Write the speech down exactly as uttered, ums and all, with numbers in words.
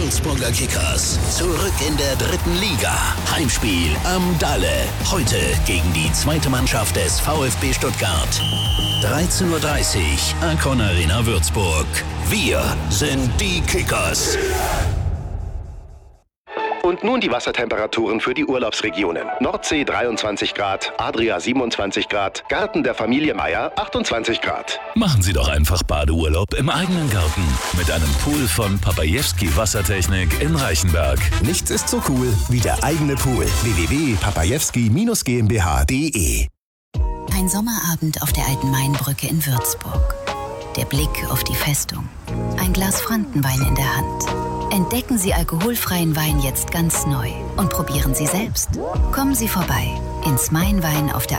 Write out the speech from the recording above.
Würzburger Kickers. Zurück in der dritten Liga. Heimspiel am Dalle. Heute gegen die zweite Mannschaft des VfB Stuttgart. dreizehn Uhr dreißig, Arcon Arena Würzburg. Wir sind die Kickers. Und nun die Wassertemperaturen für die Urlaubsregionen. Nordsee dreiundzwanzig Grad, Adria siebenundzwanzig Grad, Garten der Familie Meier achtundzwanzig Grad. Machen Sie doch einfach Badeurlaub im eigenen Garten mit einem Pool von Papajewski Wassertechnik in Reichenberg. Nichts ist so cool wie der eigene Pool. w w w punkt papajewski Bindestrich GmbH punkt de Ein Sommerabend auf der alten Mainbrücke in Würzburg. Der Blick auf die Festung. Ein Glas Frankenwein in der Hand. Entdecken Sie alkoholfreien Wein jetzt ganz neu und probieren Sie selbst. Kommen Sie vorbei ins Mainwein auf der